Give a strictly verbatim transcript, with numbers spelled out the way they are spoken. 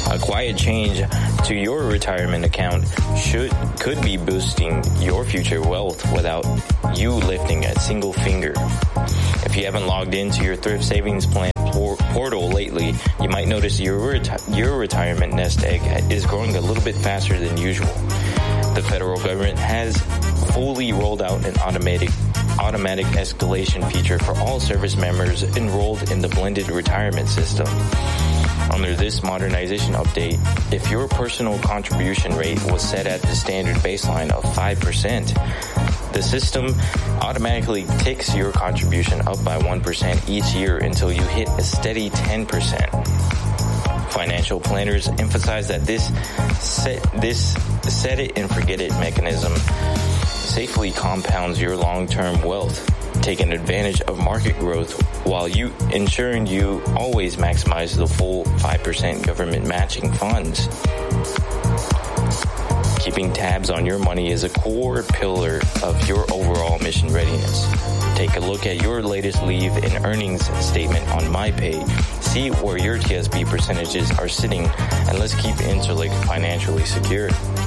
A quiet change to your retirement account should could be boosting your future wealth without you lifting a single finger. If you haven't logged into your thrift savings plan por- portal lately, you might notice your reti- your retirement nest egg is growing a little bit faster than usual. The federal government has fully rolled out an automatic automatic escalation feature for all service members enrolled in the blended retirement system. Under this modernization update, if your personal contribution rate was set at the standard baseline of five percent, the system automatically ticks your contribution up by one percent each year until you hit a steady ten percent. Financial planners emphasize that this set, this set it and forget it mechanism safely compounds your long-term wealth, taking advantage of market growth while you ensuring you always maximize the full five percent government matching funds. Keeping tabs on your money is a core pillar of your overall mission readiness. Take a look at your latest leave and earnings statement on MyPay. See where your T S P percentages are sitting, and let's keep Interlink financially secure.